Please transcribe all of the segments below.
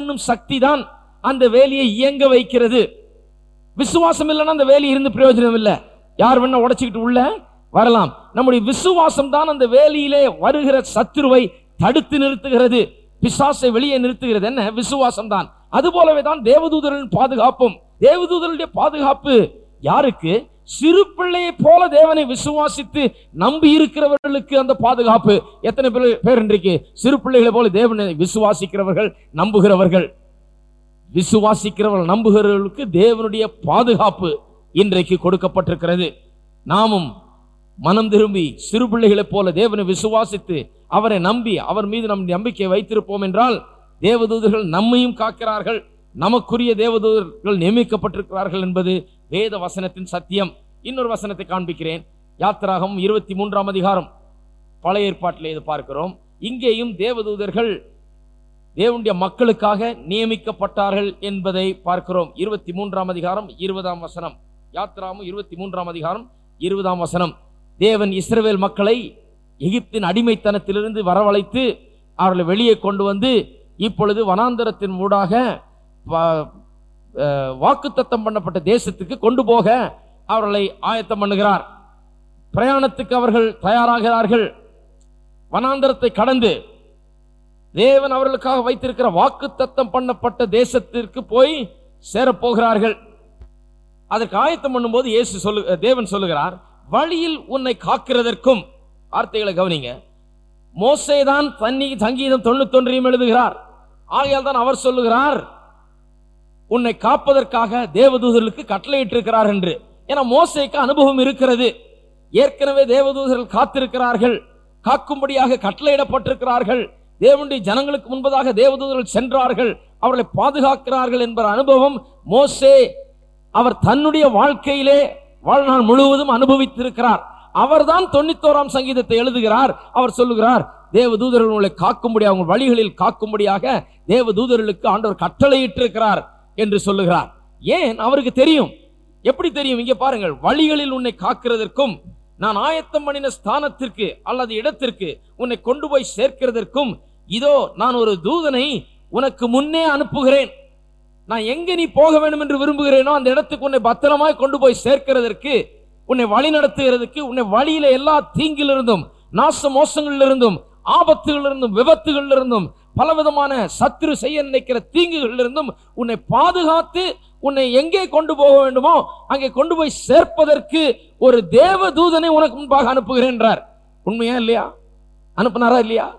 என்னும் சக்தி தான் அந்த வேலியை இயங்க வைக்கிறது. விசுவாசம் இல்லைன்னா அந்த வேலி இருந்து பிரயோஜனம் இல்லை. யார் வேணா உடைச்சுக்கிட்டு உள்ள வரலாம். நம்முடைய விசுவாசம் தான் அந்த வேலியிலே வருகிற சத்துருவை தடுத்து நிறுத்துகிறது, பிசாசை வெளியே நிறுத்துகிறது. என்ன? விசுவாசம் தான். அது போலவே தான் தேவதூதர்களின் பாதுகாப்பும். தேவதூதர்களுடைய பாதுகாப்பு யாருக்கு? சிறு பிள்ளையை போல தேவனை விசுவாசித்து நம்பி இருக்கிறவர்களுக்கு அந்த பாதுகாப்பு. எத்தனை பேர் இன்றைக்கு சிறு பிள்ளைகளை போல தேவனை விசுவாசிக்கிறவர்கள், நம்புகிறவர்கள்? விசுவாசிக்கிறவர்கள், நம்புகிறவர்களுக்கு தேவனுடைய பாதுகாப்பு இன்றைக்கு கொடுக்கப்பட்டிருக்கிறது. நாமும் மனம் திரும்பி சிறு பிள்ளைகளைப் போல தேவனை விசுவாசித்து அவரை நம்பி அவர் மீது நம் நம்பிக்கை வைத்திருப்போம் என்றால் தேவதூதர்கள் நம்மையும் காக்கிறார்கள், நமக்குரிய தேவதூதர்கள் நியமிக்கப்பட்டிருக்கிறார்கள் என்பது வேத வசனத்தின் சத்தியம். இன்னொரு வசனத்தை காண்பிக்கிறேன். யாத்திராகமம் 23ஆம் அதிகாரம், பழைய ஏற்பாட்டிலே இது பார்க்கிறோம். இங்கேயும் தேவதூதர்கள் தேவனுடைய மக்களுக்காக நியமிக்கப்பட்டார்கள் என்பதை பார்க்கிறோம். 23ஆம் அதிகாரம் 20ஆம் வசனம். யாத்திராகமம் 23ஆம் அதிகாரம் 20ஆம் வசனம். தேவன் இஸ்ரவேல் மக்களை எகிப்தின் அடிமைத்தனத்திலிருந்து வரவழைத்து அவர்களை வெளியே கொண்டு வந்து இப்பொழுது வனாந்தரத்தின் ஊடாக வாக்குத்தத்தம் பண்ணப்பட்ட தேசத்துக்கு கொண்டு போக அவர்களை ஆயத்தம் பண்ணுகிறார். பிரயாணத்துக்கு அவர்கள் தயாராகிறார்கள். வனாந்தரத்தை கடந்து தேவன் அவர்களுக்காக வைத்திருக்கிற வாக்குத்தத்தம் பண்ணப்பட்ட தேசத்திற்கு போய் சேரப்போகிறார்கள். அதற்கு ஆயத்தம் பண்ணும்போது தேவன் சொல்லுகிறார், வழியில் உன்னை காக்கிறதற்கும். வார்த்தைகளை கவனிங்க. மோசேதான் சங்கீதம் 91 எழுதுகிறார். ஆகையால் தான் அவர் சொல்லுகிறார், உன்னை காப்பதற்காக தேவதூதர்களுக்கு கட்டளையிட்டிருக்கிறார் என்று. ஏன்னா மோசேக்கு அனுபவம் இருக்கிறது. ஏற்கனவே தேவதூதர்கள் காத்திருக்கிறார்கள், காக்கும்படியாக கட்டளையிடப்பட்டிருக்கிறார்கள். தேவனுடைய ஜனங்களுக்கு முன்பதாக தேவதூதர்கள் சென்றார்கள், அவர்களை பாதுகாக்கிறார்கள் என்பத அனுபவம் மோசே அவர் தன்னுடைய வாழ்க்கையிலே வாழ்நாள் முழுவதும் அனுபவித்திருக்கிறார். அவர்தான் 91ஆம் சங்கீதத்தை எழுதுகிறார். அவர் சொல்லுகிறார், தேவதூதர்கள் உங்களை காக்கும்படியாக, அவங்க வழிகளில் காக்கும்படியாக தேவதூதர்களுக்கு ஆண்டவர் கட்டளையிட்டிருக்கிறார் என்று சொல்லுகிறார். ஏன்? அவருக்கு தெரியும். எப்படி தெரியும்? இங்கே பாருங்கள், வழிகளில் உன்னை காக்கிறதற்கும், நான் ஆயத்தம் பண்ணின ஸ்தானத்திற்கு அல்லது இடத்திற்கு உன்னை கொண்டு போய் சேர்க்கிறதற்கும், இதோ நான் ஒரு தூதனை உனக்கு முன்னே அனுப்புகிறேன். நான் எங்க நீ போக வேண்டும் என்று விரும்புகிறேனோ அந்த இடத்துக்கு உன்னை பத்திரமாய் கொண்டு போய் சேர்க்கிறதற்கு, உன்னை வழி நடத்துகிறதுக்கு, உன்னை வழியில எல்லா தீங்கிலிருந்தும், நாச மோசங்களிலிருந்தும், ஆபத்துகளிலிருந்தும், விபத்துகளிலிருந்தும், பலவிதமான சத்துரு செய்ய நினைக்கிற தீங்குகளிலிருந்தும் உன்னை பாதுகாத்து உன்னை எங்கே கொண்டு போக வேண்டுமோ அங்கே கொண்டு போய் சேர்ப்பதற்கு ஒரு தேவ தூதனை உனக்கு முன்பாக அனுப்புகிறேன். உண்மையா இல்லையா? அனுப்புனாரா இல்லையா?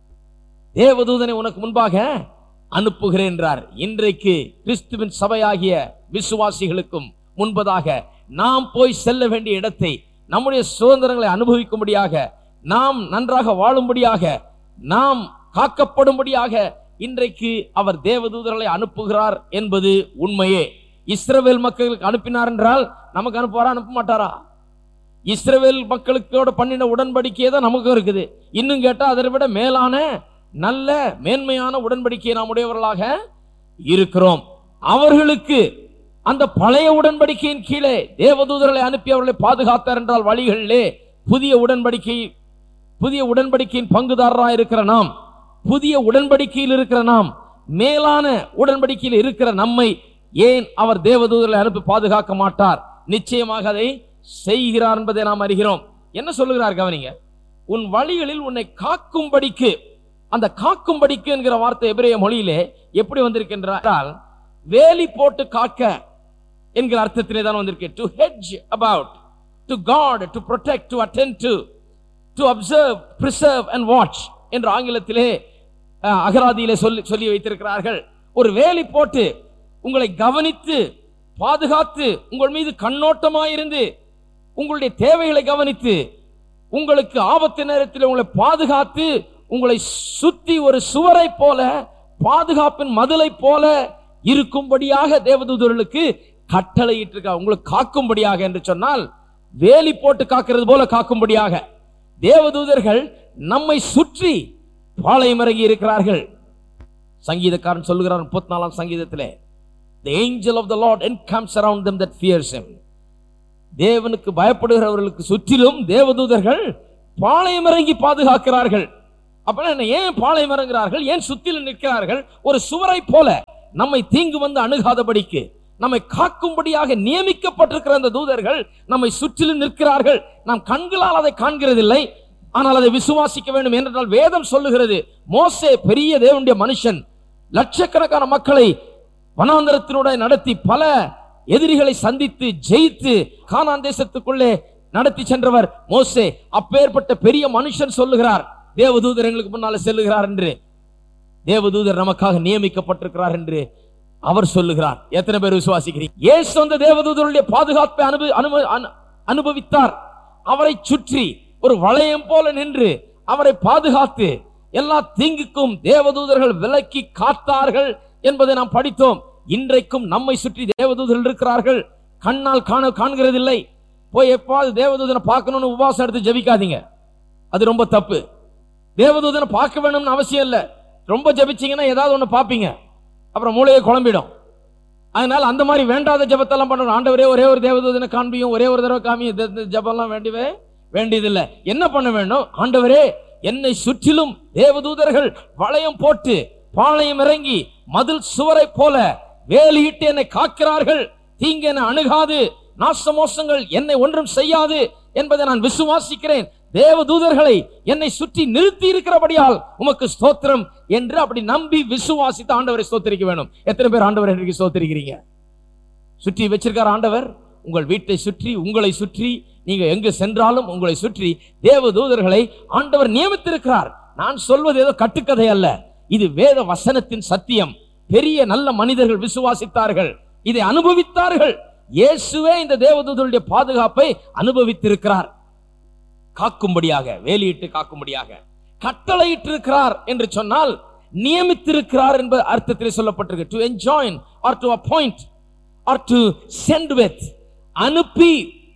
தேவதூதனை உனக்கு முன்பாக அனுப்புகிறேன். இன்றைக்கு கிறிஸ்துவின் சபையாகிய விசுவாசிகளுக்கும் முன்பதாக நாம் போய் செல்ல வேண்டிய இடத்தை, நம்முடைய சுதந்திரங்களை அனுபவிக்கும்படியாக, நாம் நன்றாக வாழும்படியாக, நாம் காக்கப்படும்படியாக இன்றைக்கு அவர் தேவதூதர்களை அனுப்புகிறார் என்பது உண்மையே. இஸ்ரவேல் மக்களுக்கு அனுப்பினார் என்றால் நமக்கு அனுப்புவாரா? அனுப்ப மாட்டாரா? இஸ்ரவேல் மக்களுக்கோட பண்ணின உடன்படிக்கையே தான் நமக்கும் இருக்குது. இன்னும் கேட்டா அதை விட மேலான நல்ல மேன்மையான உடன்படிக்கையை நாம் உடையவர்களாக இருக்கிறோம். அவர்களுக்கு அந்த பழைய உடன்படிக்கையின் கீழே தேவதூதர்களை அனுப்பி அவர்களை பாதுகாத்தார் என்றால் வழிகளிலே புதிய உடன்படிக்கையின் பங்குதாரராக இருக்கிற நாம், புதிய உடன்படிக்கையில் இருக்கிற நாம், மேலான உடன்படிக்கையில் இருக்கிற நம்மை ஏன் அவர் தேவதூதர்களை அனுப்பி பாதுகாக்க மாட்டார்? நிச்சயமாக அதை செய்கிறார் என்பதை நாம் அறிகிறோம். என்ன சொல்லுகிறார் கவனிங்க. உன் வழிகளில் உன்னை காக்கும்படிக்கு. அந்த காக்கும்படிக்கு என்கிற வார்த்தை எபிரேய மொழியிலே எப்படி வந்திருக்கின்றால் வேலி போட்டு காக்க என்கிற அர்த்தத்திலே தான் வந்திருக்கு. To hedge about, to chord, to protect, to attend to, to observe, preserve and watch என்று ஆங்கிலத்திலே அகராதியிலே சொல்லி வைத்திருக்கிறார்கள். ஒரு வேலி போட்டு உங்களை கவனித்து பாதுகாத்து, உங்கள் மீது கண்ணோட்டமாயிருந்து உங்களுடைய தேவைகளை கவனித்து, உங்களுக்கு ஆபத்து நேரத்தில் உங்களை பாதுகாத்து, உங்களை சுத்தி ஒரு சுவரை போல, பாதுகாப்பின் மதிலை போல இருக்கும்படியாக தேவதூதர்களுக்கு கட்டளையிட்டிருக்கார். உங்களுக்கு காக்கும்படியாக என்று சொன்னால் வேலி போட்டு காக்கிறது போல காக்கும்படியாக தேவதூதர்கள் நம்மை சுற்றி பாளையம் இறங்கி இருக்கிறார்கள். சங்கீதக்காரன் சொல்லுகிறார் 34ஆம் சங்கீதத்திலே, The angel of the Lord encamps around them that fears him. தேவனுக்கு பயப்படுகிறவர்களுக்கு சுற்றிலும் தேவதூதர்கள் பாளையம் இறங்கி பாதுகாக்கிறார்கள். அப்ப ஏன் பாளையம் இறங்குகிறார்கள், ஏன் சுத்திலும் நிற்கிறார்கள்? ஒரு சுவரை போல நம்மை தீங்கு வந்து அணுகாதபடிக்கு, நம்மை காக்கும்படியாக நியமிக்கப்பட்டிருக்கிற அந்த தூதர்கள் நம்மை சுற்றிலும் நிற்கிறார்கள். நாம் கண்களால் அதை காண்கிறதில்லை, ஆனால் அதை விசுவாசிக்க வேண்டும். என்றால் வேதம் சொல்லுகிறது, மோசே பெரிய தேவனுடைய மனுஷன், லட்சக்கணக்கான மக்களை வனாந்தரத்தினுடைய நடத்தி பல எதிரிகளை சந்தித்து ஜெயித்து கானான் தேசத்துக்குள்ளே நடத்தி சென்றவர் மோசே. அப்பேற்பட்ட பெரிய மனுஷன் சொல்லுகிறார், தேவதூதர் எங்களுக்கு முன்னால செல்லுகிறார் என்று, தேவதூதர் நமக்காக நியமிக்கப்பட்டிருக்கிறார் என்று அவர் சொல்லுகிறார். எத்தனை பேர் விசுவாசிக்கிறீங்க? இயேசு அந்த தேவதூதருடைய பாதுகாப்பை அனுபவித்தார். அவரை சுற்றி ஒரு வளையம் போல நின்று அவரை பாதுகாத்து எல்லா தீங்குக்கும் தேவதூதர்கள் விலக்கி காத்தார்கள் என்பதை நாம் படித்தோம். இன்றைக்கும் நம்மை சுற்றி தேவதூதர்கள் இருக்கிறார்கள். கண்ணால் காண்கிறதில்லை. போய் எப்பாவது தேவதூதனை பார்க்கணும்னு உபவாசம் எடுத்து ஜெபிக்காதீங்க, அது ரொம்ப தப்பு. தேவதூதனை பார்க்க வேணும்னு அவசியம் இல்லை. ரொம்ப ஜெபிச்சீங்கன்னா ஏதாவது ஒண்ணு பார்ப்பீங்க, அப்புறம் மூளையை குழம்பிடும். அதனால அந்த மாதிரி வேண்டாத ஜெபத்தெல்லாம் பண்ணணும். ஆண்டவரே ஒரே ஒரு தேவதூதனை காண்பியும், ஒரே ஒரு தடவை காமியும், ஜெபம்லாம் வேண்டியதில்லை. என்ன பண்ண வேண்டும்? ஆண்டவரே என்னை சுற்றிலும் தேவதூதர்கள் வளையம் போட்டு பாளையம் இறங்கி மதில் சுவரை போல வேலியிட்டு என்னை காக்கிறார்கள். தீங்கு என்னை அணுகாது, நாசமோசங்கள் என்னை ஒன்றும் செய்யாது என்பதை நான் விசுவாசிக்கிறேன். தேவதூதர்களை என்னை சுற்றி நிறுத்தி இருக்கிறபடியால் உமக்கு ஸ்தோத்திரம் என்று அப்படி நம்பி விசுவாசித்து ஆண்டவரை ஸ்தோத்திரிக்க வேண்டும். எத்தனை பேர் ஆண்டவரை இன்றைக்கு ஸ்தோத்திரிக்கிறீங்க? சுற்றி வச்சிருக்கார் ஆண்டவர். உங்கள் வீட்டை சுற்றி, உங்களை சுற்றி, நீங்க எங்கு சென்றாலும் உங்களை சுற்றி தேவதூதர்களை ஆண்டவர் நியமித்திருக்கிறார். நான் சொல்வது ஏதோ கட்டுக்கதை அல்ல, இது வேத வசனத்தின் சத்தியம். பெரிய நல்ல மனிதர்கள் விசுவாசித்தார்கள், இதை அனுபவித்தார்கள். இயேசுவே இந்த தேவதூதருடைய பாதுகாப்பை அனுபவித்திருக்கிறார். காக்கும்படியாக, வேலியிட்டு காக்கும்படியாக கட்டளையிட்டிருக்கிறார் என்று சொன்னால் நியமித்திருக்கிறார் என்பது அர்த்தத்தில் சொல்லப்பட்டிருக்கு. To enjoin R to appoint R to send with, அனுப்பி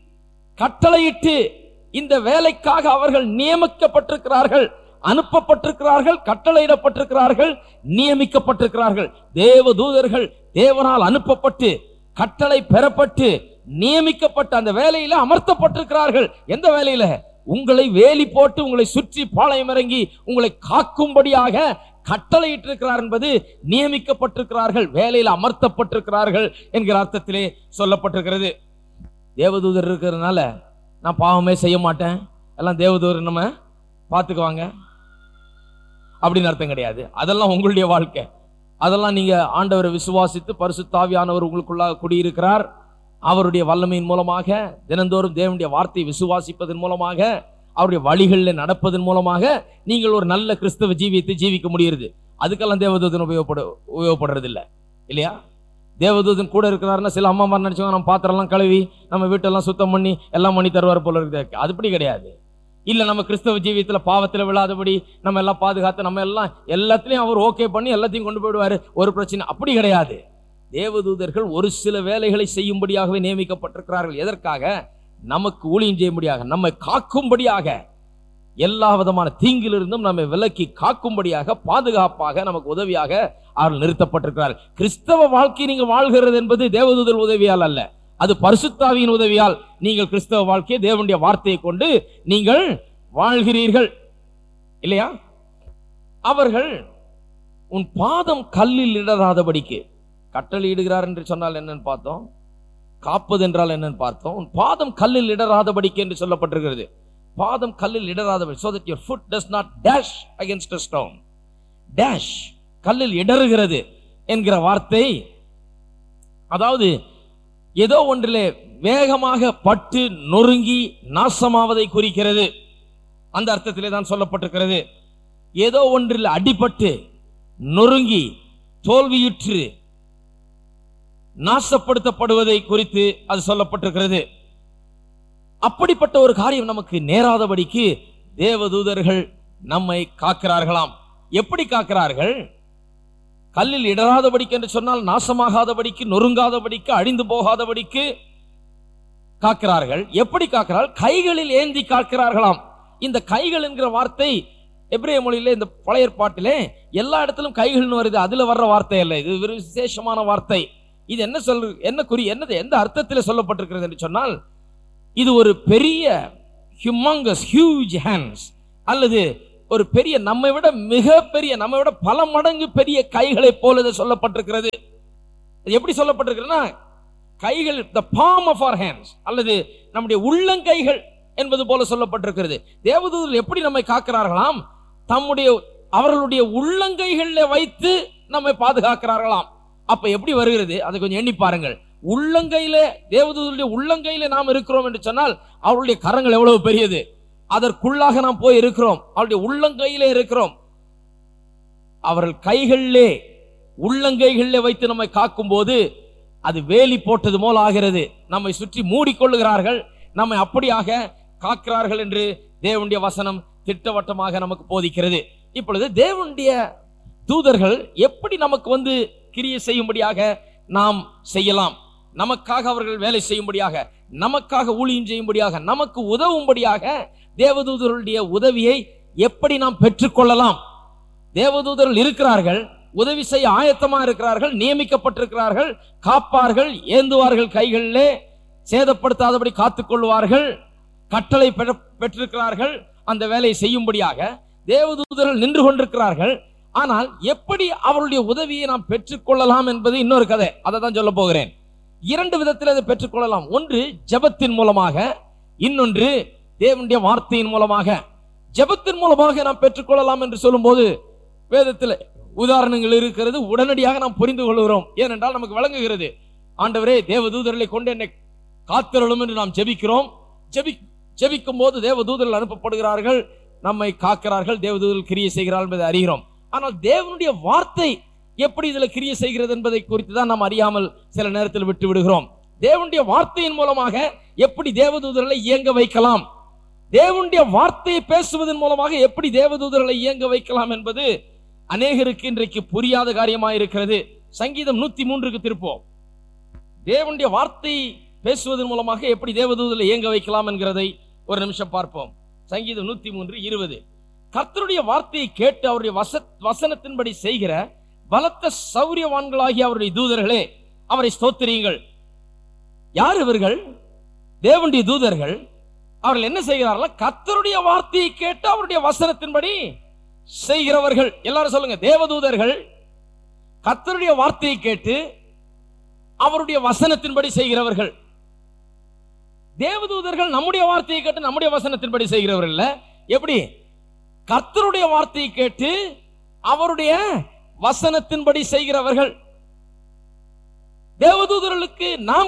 கட்டளையிட்டு இந்த வேலைக்காக அவர்கள் நியமிக்கப்பட்டிருக்கிறார்கள், அனுப்பப்பட்டிருக்கிறார்கள், கட்டளையிடப்பட்டிருக்கிறார்கள், நியமிக்கப்பட்டிருக்கிறார்கள். தேவதூதர்கள் தேவனால் அனுப்பப்பட்டு கட்டளை பெறப்பட்டு நியமிக்கப்பட்ட அந்த வேலையில அமர்த்தப்பட்டிருக்கிறார்கள். எந்த வேலையில? உங்களை வேலி போட்டு உங்களை சுற்றி பாளையம் இறங்கி உங்களை காக்கும்படியாக கட்டளையிட்டிருக்கிறார் என்பது நியமிக்கப்பட்டிருக்கிறார்கள், வேலையில் அமர்த்தப்பட்டிருக்கிறார்கள் என்கிற அர்த்தத்திலே சொல்லப்பட்டிருக்கிறது. தேவதூதர் இருக்கிறதுனால நான் பாவமே செய்ய மாட்டேன், எல்லாம் தேவதூதர் நம்ம பார்த்துக்குவாங்க அப்படின்னு அர்த்தம் கிடையாது. அதெல்லாம் உங்களுடைய வாழ்க்கை. அதெல்லாம் நீங்க ஆண்டவரை விசுவாசித்து பரிசுத்த ஆவியானவர் உங்களுக்குள்ளாக குடியிருக்கிறார். அவருடைய வல்லமையின் மூலமாக தினந்தோறும் தேவனுடைய வார்த்தையை விசுவாசிப்பதன் மூலமாக அவருடைய வழிகளில் நடப்பதன் மூலமாக நீங்கள் ஒரு நல்ல கிறிஸ்தவ ஜீவியத்தை ஜீவிக்க முடியுது. அதுக்கெல்லாம் தேவதூதன் உபயோகப்படுறது இல்லை, இல்லையா? தேவதூதன் கூட இருக்கிறாருன்னா சில அம்மா மாதிரி நினைச்சவங்க நம்ம பாத்திரம்லாம் கழுவி நம்ம வீட்டெல்லாம் சுத்தம் பண்ணி எல்லாம் பண்ணி தருவார் போல இருக்குது. அதுபடி கிடையாது. இல்ல நம்ம கிறிஸ்தவ ஜீவியத்துல பாவத்துல விழாதபடி நம்ம எல்லாம் பாதுகாத்து நம்ம எல்லாத்திலையும் அவர் ஓகே பண்ணி எல்லாத்தையும் கொண்டு போயிடுவாரு, ஒரு பிரச்சனை அப்படி கிடையாது. தேவதூதர்கள் ஒரு சில வேலைகளை செய்யும்படியாகவே நியமிக்கப்பட்டிருக்கிறார்கள். எதற்காக? நமக்கு ஊழியம் செய்யும்படியாக, நம்மை காக்கும்படியாக, எல்லா விதமான தீங்கிலிருந்தும் நம்மை விலக்கி காக்கும்படியாக, பாதுகாப்பாக, நமக்கு உதவியாக அவர்கள் நிறுத்தப்பட்டிருக்கிறார். கிறிஸ்தவ வாழ்க்கை நீங்கள் வாழ்கிறது என்பது தேவதூதர் உதவியால் அல்ல, அது பரிசுத்த ஆவியின் உதவியால் நீங்கள் கிறிஸ்தவ வாழ்க்கையை தேவனுடைய வார்த்தையை கொண்டு நீங்கள் வாழ்கிறீர்கள், இல்லையா? அவர்கள் உன் பாதம் கல்லில் இடராதபடிக்கு கட்டளையிடுகிறார் என்று சொன்னால் என்னன்னு பார்த்தோம், காப்பது என்றால் என்னன்னு பார்த்தோம். உன் பாதம் கல்லில் இடராதபடிக்கு என்று சொல்லப்பட்டிருக்கிறது. பாதம் கல்லில் இடராதபடி, so that your foot does not dash against a stone. dash, கல்லில் இடறுகிறது என்கிற வார்த்தை அதாவது ஏதோ ஒன்றிலே வேகமாக பட்டு நொறுங்கி நாசமாவதை குறிக்கிறது. அந்த அர்த்தத்திலே தான் சொல்லப்பட்டிருக்கிறது. ஏதோ ஒன்றில் அடிபட்டு நொறுங்கி தோல்வியுற்று நாசப்படுத்தப்படுவதை குறித்து அது சொல்லப்பட்டிருக்கிறது. அப்படிப்பட்ட ஒரு காரியம் நமக்கு நேராதபடிக்கு தேவதூதர்கள் நம்மை காக்கிறார்களாம். எப்படி காக்கிறார்கள்? கல்லில் இடராதபடிக்கு என்று சொன்னால் நாசமாகாதபடிக்கு, நொறுங்காதபடிக்கு, அழிந்து போகாதபடிக்கு காக்கிறார்கள். எப்படி காக்கிறார்கள்? கைகளில் ஏந்தி காக்கிறார்களாம். இந்த கைகள் என்கிற வார்த்தை எபிரேய மொழியிலே இந்த பழைய ஏற்பாட்டிலே எல்லா இடத்திலும் கைகள்னு வருது, அதுல வர்ற வார்த்தை அல்ல, இது ஒரு விசேஷமான வார்த்தை. இது எந்த அர்த்தத்தில் சொல்லப்பட்டிருக்கிறது என்று சொன்னால், இது ஒரு பெரிய ஹியூமங்கஸ் ஹியூஜ் ஹேண்ட்ஸ் அல்லது ஒரு பெரிய, நம்மை விட மிக பெரிய, நம்மை விட பல மடங்கு பெரிய கைகளை போல இது சொல்லப்பட்டிருக்கிறது. எப்படி சொல்லப்பட்டிருக்கிறதுனா, கைகள் the palm of our hands அல்லது நம்முடைய உள்ளங்கைகள் என்பது போல சொல்லப்பட்டிருக்கிறது. தேவதூதர்கள் எப்படி நம்மை காக்கிறார்களாம்? அவர்களுடைய உள்ளங்கைகளில் வைத்து நம்மை பாதுகாக்கிறார்களாம். அப்ப எப்படி வருகிறது அதை கொஞ்சம் எண்ணி பாருங்கள். உள்ளங்கையில, தேவதூதருடைய உள்ளங்கையில நாம் இருக்கிறோம் என்று சொன்னால் அவருடைய கரங்கள் எவ்வளவு பெரியது, அதற்குள்ளாக நாம் போய் இருக்கிறோம், அவருடைய உள்ளங்கையிலே இருக்கிறோம். அவர்கள் கைகளிலே, உள்ளங்கைகளிலே வைத்து நம்மை காக்கும் போது அது வேலி போட்டது போல ஆகிறது. நம்மை சுற்றி மூடிக்கொள்ளுகிறார்கள், நம்மை அப்படியாக காக்கிறார்கள் என்று தேவனுடைய வசனம் திட்டவட்டமாக நமக்கு போதிக்கிறது. இப்பொழுது தேவனுடைய தூதர்கள் எப்படி நமக்கு கிரியை செய்யும்படியாக நாம் செய்யலாம், நமக்காக அவர்கள் வேலை செய்யும்படியாக, நமக்காக ஊழியம் செய்யும்படியாக, நமக்கு உதவும்படியாக தேவதூதர்களுடைய உதவியை எப்படி நாம் பெற்றுக்கொள்ளலாம்? தேவதூதர்கள் இருக்கிறார்கள், உதவி செய்ய ஆயத்தமா இருக்கிறார்கள், நியமிக்கப்பட்டிருக்கிறார்கள், காப்பார்கள், ஏந்துவார்கள், கைகளிலே சேதப்படுத்தாதபடி காத்துக்கொள்வார்கள், கட்டளை பெற்றிருக்கிறார்கள், அந்த வேலையை செய்யும்படியாக தேவதூதர்கள் நின்று கொண்டிருக்கிறார்கள். ஆனால் எப்படி அவருடைய உதவியை நாம் பெற்றுக்கொள்ளலாம் என்பது இன்னொரு கதை. அதை தான் சொல்ல போகிறேன். 2 விதத்தில் அதை பெற்றுக்கொள்ளலாம். ஒன்று ஜெபத்தின் மூலமாக, இன்னொன்று தேவனுடைய வார்த்தையின் மூலமாக. ஜெபத்தின் மூலமாக நாம் பெற்றுக்கொள்ளலாம் என்று சொல்லும் போது வேதத்தில் உதாரணங்கள் இருக்கிறது. உடனடியாக நாம் புரிந்து கொள்கிறோம். ஏனென்றால் நமக்கு விளங்குகிறது, ஆண்டவரே தேவதூதர்களை கொண்டு என்னை காத்திரளும் என்று நாம் ஜெபிக்கிறோம். ஜெபிக்கும் போது தேவதூதர்கள் அனுப்பப்படுகிறார்கள், நம்மை காக்கிறார்கள், தேவதூதர்கள் கிரியை செய்கிறார்கள் என்பதை அறிகிறோம். ஆனால் தேவனுடைய வார்த்தை எப்படி இதில் கிரியை செய்கிறது என்பதை குறித்து தான் நாம் அறியாமல் சில நேரத்தில் விட்டு விடுகிறோம். தேவனுடைய வார்த்தையின் மூலமாக எப்படி தேவதூதர்களை இயங்க வைக்கலாம், தேவனுடைய வார்த்தையை பேசுவதன் மூலமாக எப்படி தேவதூதர்களை இயங்க வைக்கலாம் என்பது அநேகருக்கு இன்றைக்கு புரியாத காரியமாக இருக்கிறது. சங்கீதம் 103க்கு திருப்போம். தேவனுடைய வார்த்தை பேசுவதன் மூலமாக எப்படி தேவதூதர்களை இயங்க வைக்கலாம் என்கிறதை ஒரு நிமிஷம் பார்ப்போம். சங்கீதம் 103:20. கர்த்தருடைய வார்த்தையை கேட்டு அவருடைய வசனத்தின்படி செய்கிற பலத்த சௌரியவான்களாகிய அவருடைய தூதர்களே, அவரை ஸ்தோத்திரியுங்கள். யார் இவர்கள்? தேவனுடைய தூதர்கள். அவர்கள் என்ன செய்கிறார்கள்? கர்த்தருடைய வார்த்தையை கேட்டு அவருடைய வசனத்தின்படி செய்கிறவர்கள். எல்லாரும் சொல்லுங்க, தேவதூதர்கள் கர்த்தருடைய வார்த்தையை கேட்டு அவருடைய வசனத்தின்படி செய்கிறவர்கள். தேவதூதர்கள் நம்முடைய வார்த்தையை கேட்டு நம்முடைய வசனத்தின்படி செய்கிறவர்கள் இல்ல. எப்படி? கர்த்தருடைய வார்த்தையை கேட்டு அவருடைய வசனத்தின்படி செய்கிறவர்கள். தேவதூதர்களுக்கு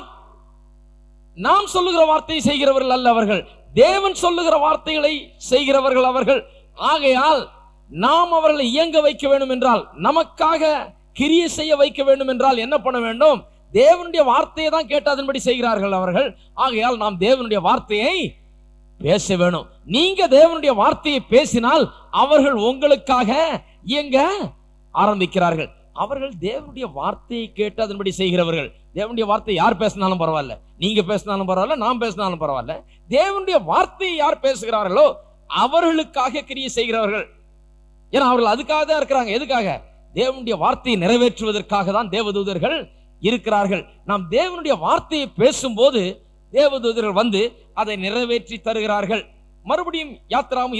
நாம் சொல்லுகிற வார்த்தையை செய்கிறவர்கள் அல்ல அவர்கள், தேவன் சொல்லுகிற வார்த்தைகளை செய்கிறவர்கள் அவர்கள். ஆகையால் நாம் அவர்களை இயங்க வைக்க வேண்டும் என்றால், நமக்காக கிரியை செய்ய வைக்க வேண்டும் என்றால் என்ன பண்ண வேண்டும்? தேவனுடைய வார்த்தையை தான் கேட்டு அதன்படி செய்கிறார்கள் அவர்கள். ஆகையால் நாம் தேவனுடைய வார்த்தையை பேச வேணும். நீங்க தேவனுடைய வார்த்தையை பேசினால் அவர்கள் உங்களுக்காக இயங்க ஆரம்பிக்கிறார்கள். அவர்கள் தேவனுடைய வார்த்தையை கேட்டு அதன்படி செய்கிறவர்கள். தேவனுடைய வார்த்தை யார் பேசினாலும் பரவாயில்ல, நீங்க பேசினாலும் பரவாயில்ல, நாம் பேசினாலும் பரவாயில்ல, தேவனுடைய வார்த்தையை யார் பேசுகிறார்களோ அவர்களுக்காக கிரியை செய்கிறவர்கள். ஏன்னா அவர்கள் அதுக்காக தான் இருக்கிறாங்க. எதுக்காக? தேவனுடைய வார்த்தையை நிறைவேற்றுவதற்காக தான் தேவதூதர்கள் இருக்கிறார்கள். நாம் தேவனுடைய வார்த்தையை பேசும்போது தேவதூதர்கள் அதை நிறைவேற்றி தருகிறார்கள். மறுபடியும் யாத்திராகமம்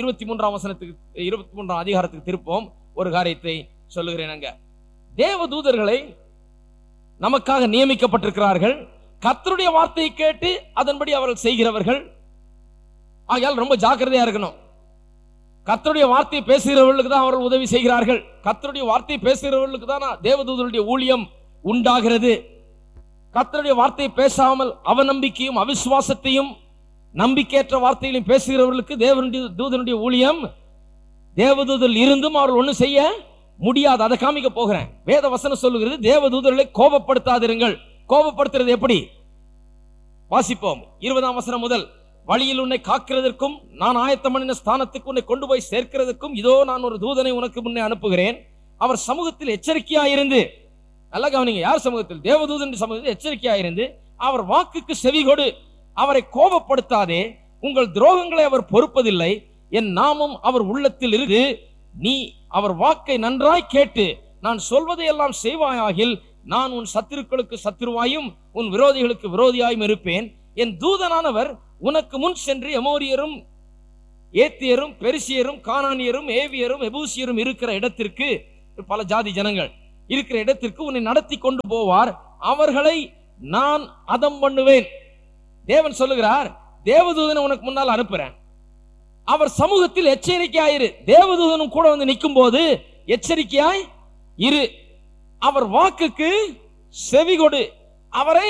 23 அதிகாரத்துக்கு திருப்போம். ஒரு காரியத்தை சொல்லுகிறேன். அங்க தேவதூதர்களை நமக்காக நியமிக்கப்பட்டிருக்கிறார்கள். கர்த்தருடைய வார்த்தையை கேட்டு அதன்படி அவர்கள் செய்கிறவர்கள். ஆகையால் ரொம்ப ஜாக்கிரதையா இருக்கணும். கர்த்தருடைய வார்த்தையை பேசுகிறவர்களுக்கு தான் அவர்கள் உதவி செய்கிறார்கள். கர்த்தருடைய வார்த்தையை பேசுகிறவர்களுக்கு தான் தேவதூதருடைய ஊழியம் உண்டாகிறது. கர்த்தருடைய வார்த்தையை பேசாமல் அவநம்பிக்கையும் அவிசுவாசத்தையும் நம்பிக்கையற்ற வார்த்தைகளையும் பேசுகிறவர்களுக்கு தூதனுடைய ஊழியம், தேவதூதர் இருந்தும் அவர்கள் ஒன்றும் செய்ய முடியாது. அதை காமிக்க போகிறேன். வேத வசனம் சொல்லுகிறது, தேவதூதர்களை கோபப்படுத்தாதிருங்கள். கோபப்படுத்துறது எப்படி? வாசிப்போம். 20ஆம் வசனம் முதல். வழியில் உன்னை காக்கிறதற்கும் நான் ஆயத்தம் பண்ணின ஸ்தானத்துக்கு உன்னை கொண்டு போய் சேர்க்கிறதுக்கும் இதோ நான் ஒரு தூதனை உனக்கு முன்னே அனுப்புகிறேன். அவர் சமூகத்தில் எச்சரிக்கையாயிருந்து, நல்லா கவனிங்க, யார் சமூகத்தில்? தேவதூதன் சமூகத்தில் எச்சரிக்கையாயிருந்து அவர் வாக்குக்கு செவி கொடு. அவரை கோபப்படுத்தாதே, உங்கள் துரோகங்களை அவர் பொறுப்பதில்லை. என் நாமம் அவர் உள்ளத்தில் இருக்கு. நீ அவர் வாக்கை நன்றாய் கேட்டு நான் சொல்வதை எல்லாம் செய்வாயாகில் நான் உன் சத்துருக்களுக்கு சத்துருவாயும் உன் விரோதிகளுக்கு விரோதியாயும் இருப்பேன். என் தூதனானவர் உனக்கு முன் சென்று எமோரியரும் ஏத்தியரும் பெரிசியரும் கானானியரும் ஏவியரும் எபூசியரும் இருக்கிற இடத்திற்கு, பல ஜாதி ஜனங்கள் இருக்கிற இடத்திற்கு உன்னை நடத்தி கொண்டு போவார். அவர்களை நான் அதம் பண்ணுவேன். தேவன் சொல்லுகிறார், தேவதூதனை உனக்கு முன்னால் அனுப்புறேன். அவர் சமூகத்தில் எச்சரிக்கையாயிரு. தேவதூதனும் கூட வந்து நிற்கும் போது எச்சரிக்கையாய் இரு. அவர் வாக்குக்கு செவி கொடு. அவரை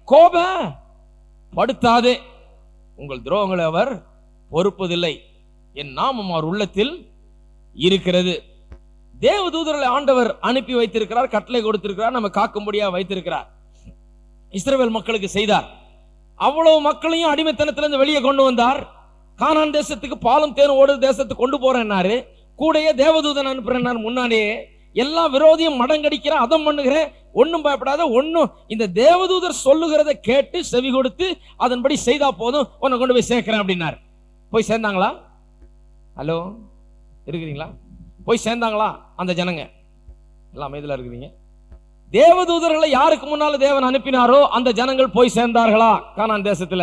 கோபப்படுத்தாதே. உங்கள் துரோகங்களை அவர் பொறுப்பதில்லை. என் நாமம் அவர் உள்ளத்தில் இருக்கிறது. தேவதூதர்களை ஆண்டவர் அனுப்பி வைத்திருக்கிறார், கட்டளை கொடுத்திருக்கிறார், நம்ம காக்கும்படியா வைத்திருக்கிறார். இஸ்ரவேல் மக்களுக்கு செய்தார். அவ்வளவு மக்களையும் அடிமைத்தனத்திலிருந்து வெளியே கொண்டு வந்தார். கானான் தேசத்துக்கு பாலும் தேனும் ஓடு தேசத்துக்கு கொண்டு போறேன்னாரு. கூடையே தேவதூதன் அனுப்புறேன்னாரு. முன்னாடியே எல்லா விரோதியும் மடங்கடிக்கிற, அதம் பண்ணுகிற, ஒன்னும் பயப்படாத, ஒன்னும் இந்த தேவதூதர் சொல்லுகிறத கேட்டு செவி கொடுத்து அதன்படி செய்தா போதும், உன்னை கொண்டு போய் சேர்க்கிறேன் அப்படின்னாரு. போய் சேர்ந்தாங்களா? ஹலோ, இருக்கிறீங்களா? போய் சேர்ந்தாங்களா அந்த ஜனங்க? எல்லாம் அமைதியா இருக்கிறீங்க. தேவதூதர்களை யாருக்கு முன்னால தேவன் அனுப்பினாரோ அந்த ஜனங்கள் போய் சேர்ந்தார்களா? கானான் தேசத்துல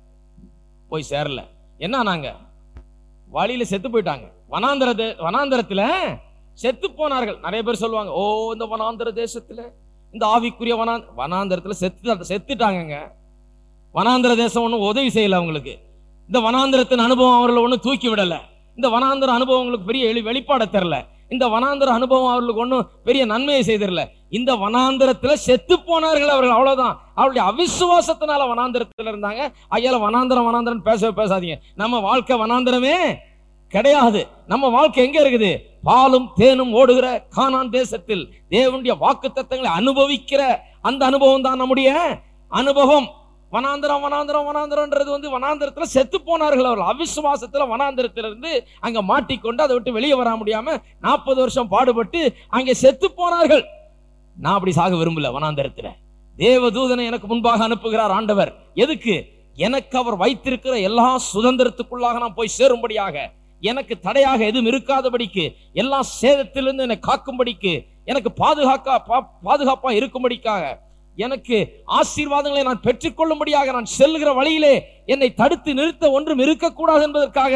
போய் சேரல. என்ன, நாங்க வழியில செத்து போயிட்டாங்க. வனாந்தரத்துல செத்து போனார்கள். நிறைய பேர் சொல்லுவாங்க, ஓ இந்த வனாந்தர தேசத்துல, இந்த ஆவிக்குரிய வனாந்தரத்துல செத்துட்டாங்க. வனாந்தர தேசம் ஒன்னும் உதவி செய்யல அவங்களுக்கு. இந்த வனாந்தரத்தின் அனுபவம் அவர்களை ஒன்னும் தூக்கி விடல. இந்த வனாந்தர அனுபவம் அவங்களுக்கு பெரிய வெளிப்பாட தெரியல. இந்த வனாந்தர அனுபவம் அவர்களுக்கு ஒன்னும் பெரிய நன்மையை செய்திடல. இந்த வனாந்தரத்துல செத்து போனார்கள் அவர்கள், அவ்வளவுதான். அவருடைய அவிசுவாசத்தினால வனாந்தரத்துல இருந்தாங்க. ஐயால வனாந்தரம் பேசாதீங்க. நம்ம வாழ்க்கை வனாந்தரமே கிடையாது. நம்ம வாழ்க்கை எங்க இருக்குது? பாலும் தேனும் ஓடுகிற கானான் தேசத்தில் தேவனுடைய வாக்குத்தத்தங்களை அனுபவிக்கிற அந்த அனுபவம் தான் நம்முடைய அனுபவம். வனாந்தரம்ன்றது வனாந்தரத்துல செத்து போனார்கள் அவர்கள். அவிசுவாசத்துல வனாந்தரத்திலிருந்து அங்க மாட்டிக்கொண்டு அதை விட்டு வெளியே வர முடியாம 40 வருஷம் பாடுபட்டு அங்கே செத்து போனார்கள். நான் அப்படி சாக விரும்பல. வனாந்தரத்துல தேவதூதனை எனக்கு முன்பாக அனுப்புகிறார் ஆண்டவர். எதுக்கு? எனக்கு அவர் வைத்திருக்கிற எல்லா சுதந்திரத்துக்குள்ளாக நான் போய் சேரும்படியாக, எனக்கு தடையாக எதுவும் இருக்காதபடிக்கு, எல்லா சேதத்திலிருந்து என்னை காக்கும்படிக்கு, எனக்கு பாதுகாப்பா இருக்கும்படிக்காக, எனக்கு ஆசீர்வாதங்களை நான் பெற்றுக்கொள்ளும்படியாக, நான் செல்கிற வழியிலே என்னை தடுத்து நிறுத்த ஒன்றும் இருக்கக்கூடாது என்பதற்காக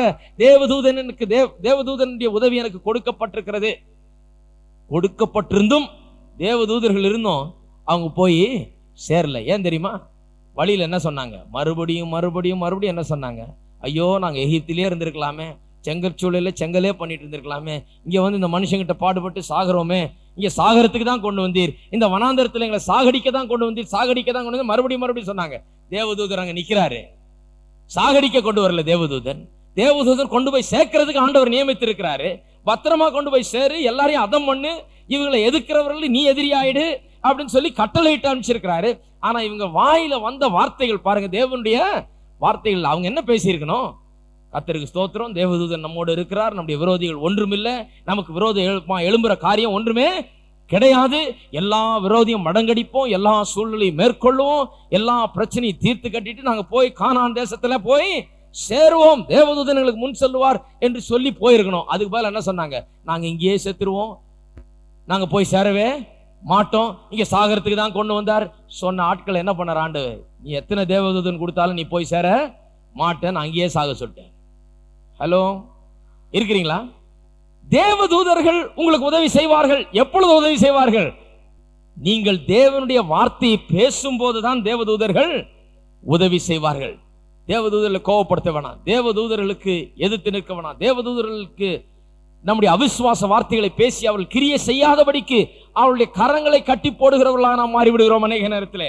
தேவதூதனுடைய உதவி எனக்கு கொடுக்கப்பட்டிருக்கிறது. கொடுக்கப்பட்டிருந்தும் தேவதூதர்கள் இருந்தும் அவங்க போய் சேரல. ஏன் தெரியுமா? வழியில என்ன சொன்னாங்க? மறுபடியும் என்ன சொன்னாங்க? ஐயோ, நாங்க எகிப்திலே இருந்திருக்கலாமே, செங்கற்சூழல செங்கலே பண்ணிட்டு இருந்திருக்கலாமே, இங்க வந்து இந்த மனுஷங்கிட்ட பாடுபட்டு சாகிறோமே, இங்க சாகரத்துக்கு தான் கொண்டு வந்தீர், இந்த வனாந்தரத்துல எங்களை சாகடிக்க தான் கொண்டு வந்தீர், மறுபடியும் சொன்னாங்க. தேவதூதர் அங்க நிக்கிறாரு. சாகடிக்க கொண்டு வரல தேவதூதன் கொண்டு போய் சேர்க்கிறதுக்கு ஆண்டவர் நியமித்து இருக்கிறாரு. பத்திரமா கொண்டு போய் சேரு, எல்லாரையும் அதம் பண்ணு, இவங்களை எதிர்க்கிறவர்கள் நீ எதிரியாயிடு அப்படின்னு சொல்லி கட்டளையிட்டு அனுப்பிச்சிருக்கிறாரு. ஆனா இவங்க வாயில வந்த வார்த்தைகள் பாருங்க, தேவனுடைய வார்த்தைகள். அவங்க என்ன பேசியிருக்கணும்? கர்த்தருக்கு ஸ்தோத்திரம், தேவதூதன் நம்மோடு இருக்கிறார், நம்முடைய விரோதிகள் ஒன்றுமில்லை, நமக்கு விரோதம் எழும்புற காரியம் ஒன்றுமே கிடையாது, எல்லா விரோதியும் மடங்கடிப்போம், எல்லா சூழ்நிலையும் மேற்கொள்ளுவோம், எல்லா பிரச்சனையும் தீர்த்து கட்டிட்டு நாங்க போய் கானான் தேசத்துல போய் சேருவோம், தேவதூதனுக்கு முன் செல்லுவார் என்று சொல்லி போயிருக்கணும். அதுக்கு பதில் என்ன சொன்னாங்க? நாங்க இங்கேயே செத்துருவோம், நாங்க போய் சேரவே மாட்டோம், இங்க சாகரத்துக்கு தான் கொண்டு வந்தார் சொன்ன ஆட்கள் என்ன பண்ணார் ஆண்டவர்? நீ எத்தனை தேவதூதன் கொடுத்தாலும் நீ போய் சேர மாட்டேன், அங்கேயே சாக சொல்லிட்டேன். ஹலோ, இருக்கிறீங்களா? தேவதூதர்கள் உங்களுக்கு உதவி செய்வார்கள். எப்பொழுது உதவி செய்வார்கள்? நீங்கள் தேவனுடைய வார்த்தையை பேசும்போதுதான் தேவதூதர்கள் உதவி செய்வார்கள். தேவதூதர்களை கோபப்படுத்த வேணாம், தேவதூதர்களுக்கு எதிர்த்து நிற்க வேணாம், தேவதூதர்களுக்கு நம்முடைய அவிசுவாச வார்த்தைகளை பேசி அவர்கள் கிரியை செய்யாதபடிக்கு அவருடைய கரங்களை கட்டி போடுகிறவர்களாக நாம் மாறிவிடுகிறோம். அநேக நேரத்தில்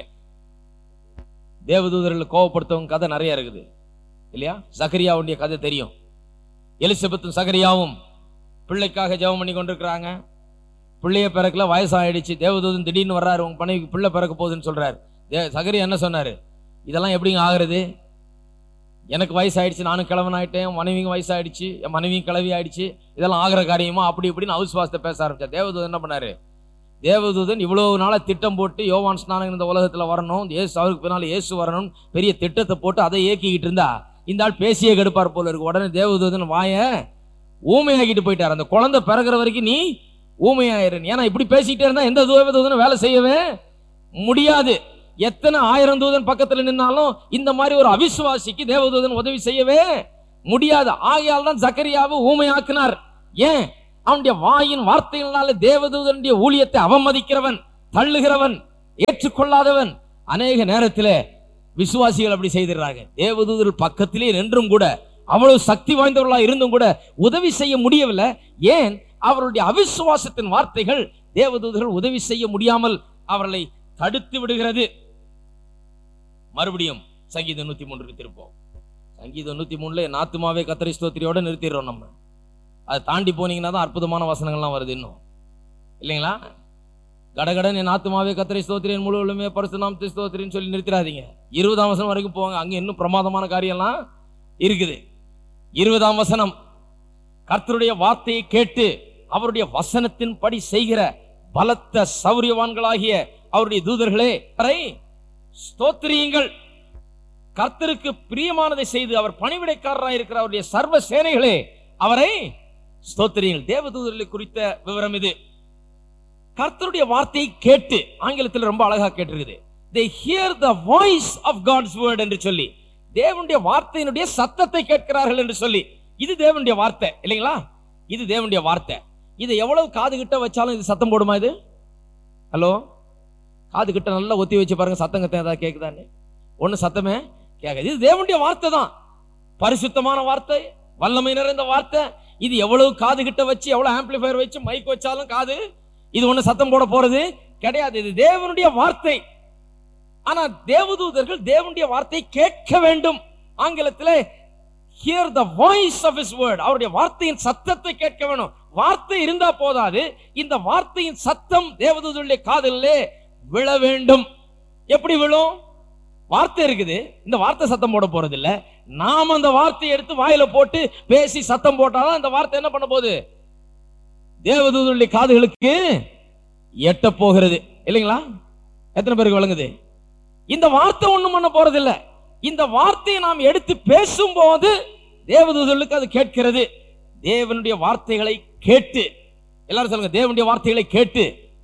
தேவதூதர்களை கோபப்படுத்தவங்க கதை நிறைய இருக்குது இல்லையா? சகரியாவுடைய கதை தெரியும். எலிசபெத்தும் சகரியாவும் பிள்ளைக்காக ஜெபம் பண்ணி கொண்டிருக்கிறாங்க. பிள்ளைய பிறக்கல, வயசாயிடுச்சு. தேவதூதன் திடீர்னு வர்றாரு, உங்க மனைவிக்கு பிள்ளை பிறக்க போகுதுன்னு சொல்றாரு. சகரியா என்ன சொன்னாரு? இதெல்லாம் எப்படிங்க ஆகுறது? எனக்கு வயசாயிடுச்சு, நானும் கிழவன் ஆயிட்டேன், என் மனைவியும் வயசாயிடுச்சு, என் மனைவியும் கிளவி ஆயிடுச்சு, இதெல்லாம் ஆகிற காரியமா? அப்படி இப்படின்னு அவிசுவாசத்தை பேச ஆரம்பிச்சா. தேவதூதன் என்ன பண்ணாரு? தேவதூதன் இவ்வளவு நாளா திட்டம் போட்டு யோவான் ஸ்நானன் இந்த உலகத்துல வரணும், அவருக்கு பின்னால இயேசு வரணும், பெரிய திட்டத்தை போட்டு அதை இயக்கிக்கிட்டு இருந்தா இந்த ஆள் பேசியே கெடுப்பார் போல இருக்கு. உடனே தேவதூதன் வாய ஊமையாக்கிட்டு போயிட்டார். அந்த குழந்தை பிறகுற வரைக்கும் நீ ஊமையாயிரு. ஏன்னா இப்படி பேசிக்கிட்டே இருந்தா எந்த தேவதூதனும் வேலை செய்யவே முடியாது. எத்தனை 1000 தூதன் பக்கத்துல நின்னாலும் இந்த மாதிரி ஒரு அவிசுவாசிக்கு தேவதூதன் உதவி செய்யவே முடியாது. ஆகையால் தான் சக்கரியாவை ஊமையாக்கினார். ஏன்? அவனுடைய வாயின் வார்த்தைகளால தேவதூதனுடைய ஊழியத்தை அவமதிக்கிறவன், தள்ளுகிறவன், ஏற்றுக்கொள்ளாதவன். அநேக நேரத்தில் விசுவாசிகள் அப்படி செய்திருக்கிறாங்க. தேவதூதர் பக்கத்திலே நின்றும் கூட, அவ்வளவு சக்தி வாய்ந்தவர்களா இருந்தும் கூட உதவி செய்ய முடியவில்லை. ஏன்? அவருடைய அவிசுவாசத்தின் வார்த்தைகள் தேவதூதர்கள் உதவி செய்ய முடியாமல் அவர்களை தடுத்து விடுகிறது. மறுபடியும் சங்கீதம் 103 திருப்போம். சங்கீதம் 103 என் ஆத்துமாவே கர்த்தரை ஸ்தோத்திரியோட நிறுத்திடுறோம். நம்ம அதை தாண்டி போனீங்கன்னா தான் அற்புதமான வசனங்கள்லாம் வருது இன்னும், இல்லைங்களா? கடகடன் என் ஆத்துமாவே கர்த்தரை ஸ்தோத்திரி, என் முழு உள்ளமே பரிசுத்த நாமத்தை ஸ்தோத்திரின்னு சொல்லி நிறுத்திடாதீங்க. 20ஆம் வசனம் வரைக்கும் போங்க. அங்க இன்னும் பிரமாதமான காரியம்லாம் இருக்குது. 20ஆம் வசனம், கர்த்தருடைய வார்த்தையை கேட்டு அவருடைய வசனத்தின் படி செய்கிற பலத்த சௌரியவான்களாகிய அவருடைய தூதர்களே அவரை ஸ்தோத்திரியுங்கள். கர்த்தருக்கு பிரியமானதை செய்து அவர் பணிவிடைக்காரராக இருக்கிற அவருடைய சர்வ சேனைகளே அவரை ஸ்தோத்திரியுங்கள். தேவதூதர்களை குறித்த விவரம் இது. கர்த்தருடைய வார்த்தையை கேட்டு, ஆங்கிலத்தில் ரொம்ப அழகா கேட்டிருக்குது, they hear the voice of God's word என்று சொல்லி, தேவனுடைய வார்த்தையினுடைய சத்தத்தை கேட்கிறார்கள் என்று சொல்லி. இது தேவனுடைய வார்த்தை, இல்லைங்களா? இது தேவனுடைய வார்த்தை. இது எவ்வளவு காது கிட்ட வச்சாலும் இது சத்தம் போடுமா? இது ஹலோ, காது கிட்ட நல்லா ஒத்தி வச்சு பாருங்க, சத்தம் கத்த ஏதாவது கேட்குதான்னு. ஒண்ணு சத்தமே கேட்காது. இது தேவனுடைய வார்த்தை தான், பரிசுத்தமான வார்த்தை, வல்லமை நிறைந்த வார்த்தை. இது எவ்வளவு காது கிட்ட வச்சு, எவ்வளவு ஆம்பிளிஃபயர் வச்சு மைக் வச்சாலும் காது இது ஒண்ணு சத்தம் போட போறது கிடையாது. இது தேவனுடைய வார்த்தை. ஆனா தேவதூதர்கள் தேவனுடைய வார்த்தை கேட்க வேண்டும். ஆங்கிலத்தில் hear the voice of his word, அவருடைய வார்த்தையின் சத்தத்தை கேட்க வேணும். வார்த்தை இருந்தா போதாது, இந்த வார்த்தையின் சத்தம் தேவதூதருடைய காதிலே விழ வேண்டும். எப்படி விழும்? வார்த்தை இருக்குது, இந்த வார்த்தை சத்தம் போட போறது இல்ல. நாம் அந்த வார்த்தையை எடுத்து வாயில போட்டு பேசி சத்தம் போட்டாதான் இந்த வார்த்தை என்ன பண்ண போகுது? தேவதூதருடைய காதுகளுக்கு எட்ட போகிறது, இல்லைங்களா? எத்தனை பேருக்கு விளங்குது? இந்த வார்த்தை ஒண்ணும் பண்ண போறது இல்ல. இந்த வார்த்தையை நாம் எடுத்து பேசும்போது தேவதூதர்களுக்கு அது கேட்கிறது. தேவனுடைய வார்த்தைகளை கேட்டு, எல்லாரும் சொல்லுங்க, தேவனுடைய வார்த்தைகளை கேட்டு.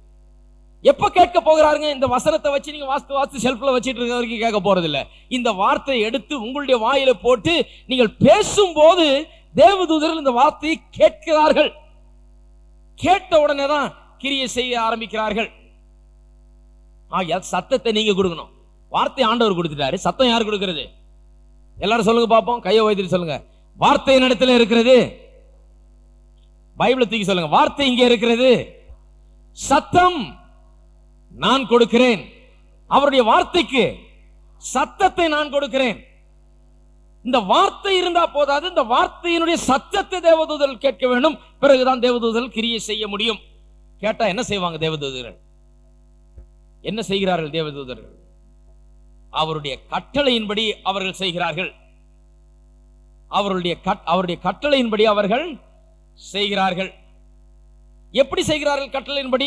எப்ப கேட்க போகிறாருங்க? இந்த வசனத்தை வச்சு நீங்க வாஸ்து ஷெல்ஃப்ல வச்சிட்டு இருக்க வரைக்கும் கேட்க போறது இல்ல. இந்த வார்த்தையை எடுத்து உங்களுடைய வாயில போட்டு நீங்கள் பேசும்போது தேவதூதர்கள் இந்த வார்த்தையை கேட்கிறார்கள். கேட்ட உடனே தான் கிரியை செய்ய ஆரம்பிக்கிறார்கள். சத்தத்தை நீங்க கொடுக்கணும். வார்த்தை ஆண்டவர் கொடுத்துட்டாரு, சத்தம் யார் கொடுக்கிறது? எல்லாரும் சொல்லுங்க பாப்போம், கையை வைத்துட்டு சொல்லுங்க. வார்த்தை இடத்துல இருக்கிறது. பைபிளை தூக்கி சொல்லுங்க, வார்த்தை இங்கே இருக்கிறது, சத்தம் நான் கொடுக்கிறேன். அவருடைய வார்த்தைக்கு சத்தத்தை நான் கொடுக்கிறேன். இந்த வார்த்தை இருந்தா போதாது, இந்த வார்த்தையினுடைய சத்தத்தை தேவதூதர்கள் கேட்க வேண்டும். பிறகுதான் தேவதூதர்கள் கிரியை செய்ய முடியும். கேட்டா என்ன செய்வாங்க தேவதூதர்கள்? என்ன செய்கிறார்கள் தேவதூதர்கள்? அவருடைய கட்டளையின்படி அவர்கள் செய்கிறார்கள். அவருடைய கட்டளையின்படி அவர்கள் செய்கிறார்கள். எப்படி செய்கிறார்கள்? கட்டளையின்படி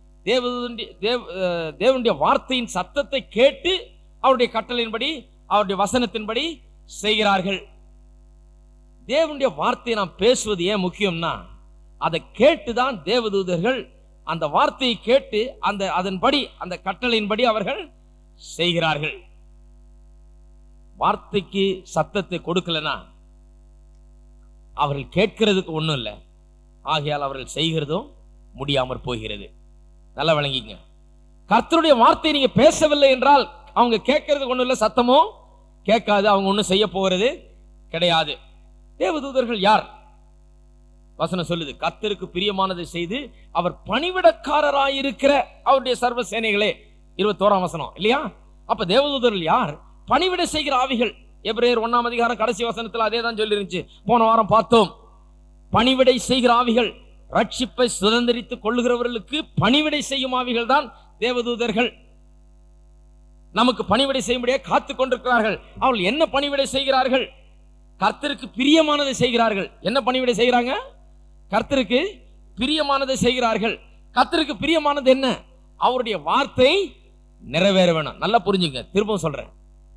தேவனுடைய வார்த்தையின் சத்தத்தை கேட்டு அவருடைய கட்டளையின்படி, அவருடைய வசனத்தின்படி செய்கிறார்கள். தேவனுடைய வார்த்தையை நாம் பேசுவது ஏன் முக்கியம்னா, அதை கேட்டுதான் தேவதூதர்கள் அந்த வார்த்தையை கேட்டு அதன்படி, அந்த கட்டளையின்படி அவர்கள் செய்கிறார்கள். வார்த்தைக்கு சத்தத்தை கொடுக்கலனா அவர்கள் கேட்கிறதுக்கு ஒண்ணும் இல்லை. ஆகையால் அவர்கள் செய்கிறதும் முடியாமற் போகிறது. நல்லா விளங்கிங்க. கர்த்தருடைய வார்த்தை நீங்க பேசவில்லை என்றால் அவங்க கேட்கறதுக்கு ஒண்ணும் இல்லை, சத்தமும் கேட்காது, அவங்க ஒண்ணும் செய்ய போகிறது கிடையாது. தேவதூதர்கள் யார்? வசனம் சொல்லுது, கர்த்தருக்கு பிரியமானதை செய்து அவர் பணிவிடக்காரராயிருக்கிற அவருடைய சர்வ சேனைகளே. 21ஆம் வசனம் இல்லையா? அப்ப தேவதூதர்கள் யார்? பணிவிடை செய்கிற ஆவிகள். எபிரேயர் 1ஆம் அதிகாரம் கடைசி வசனத்தில் அதே தான் சொல்லி இருந்துச்சு, போன வாரம் பார்த்தோம். பணிவிடை செய்கிற ஆவிகள், ரட்சிப்பை சுதந்திரித்துக் கொள்ளுகிறவர்களுக்கு பணிவிடை செய்யும் ஆவிகள் தான் தேவதூதர்கள். நமக்கு பணிவிடை செய்யும்படியாக காத்துக் கொண்டிருக்கிறார்கள். அவர்கள் என்ன பணிவிடை செய்கிறார்கள்? கர்த்தருக்கு பிரியமானதை செய்கிறார்கள். என்ன பணிவிடை செய்கிறாங்க? கர்த்தருக்கு பிரியமானதை செய்கிறார்கள். கர்த்தருக்கு பிரியமானது என்ன? அவருடைய வார்த்தை நிறைவேற வேணும். நல்லா புரிஞ்சுங்க, திரும்பவும் சொல்றேன்.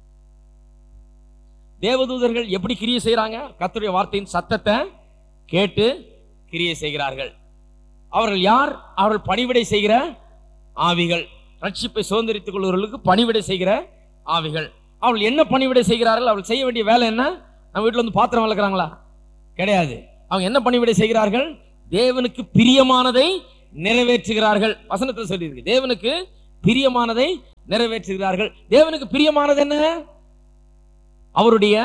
தேவதூதர்கள் எப்படி கிரியை செய்யறாங்க? கர்த்தருடைய வார்த்தையின் சத்தத்தை கேட்டு கிரியை செய்கிறார்கள். அவர்கள் யார்? அவர்கள் பணிவிடை செய்கிற ஆவிகள். ரட்சிப்பை சுதந்திரித்துக் கொள்வர்களுக்கு பணிவிடை செய்கிற ஆவிகள். அவர்கள் என்ன பணிவிடை செய்கிறார்கள்? அவர்கள் செய்ய வேண்டிய வேலை என்ன? நம்ம வீட்டுல வந்து பாத்திரம் வளர்க்குறாங்களா? கிடையாது. அவங்க என்ன பணிவிடை செய்கிறார்கள்? தேவனுக்கு பிரியமானதை நிறைவேற்றுகிறார்கள். வசனத்தில் சொல்லியிருக்கு, தேவனுக்கு பிரியமானதை நிறைவேற்றுகிறார்கள். தேவனுக்கு பிரியமானது என்ன? அவருடைய